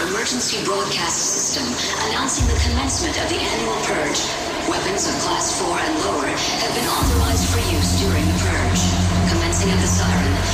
emergency broadcast system announcing the commencement of the annual purge. Weapons of Class 4 and lower have been authorized for use during the purge. Commencing at the siren,